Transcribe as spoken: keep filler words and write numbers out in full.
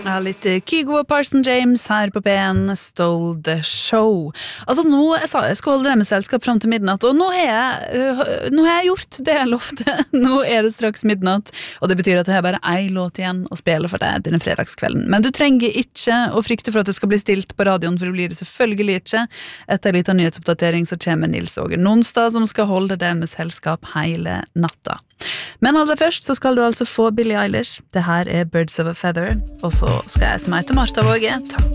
Ja, litt Kygo og Parson James her på P en, Stole the Show. Altså nå, jeg sa jeg skulle holde det med selskap frem til midnatt, og nå har jeg, uh, nå har jeg gjort det jeg lovte. Nå er det straks midnatt, og det betyr at jeg har bare ei låt igjen å spille for deg denne fredagskvelden. Men du trenger ikke å frykte for at det skal bli stilt på radioen, for det blir det selvfølgelig ikke. Etter en liten nyhetsoppdatering så kommer Nils Åge Nonstad som skal holde det med selskap hele natta. Men aller først så skal du altså få Billie Eilish. Det her er Birds of a Feather, og så skal jeg som heter Martha Våge. Takk.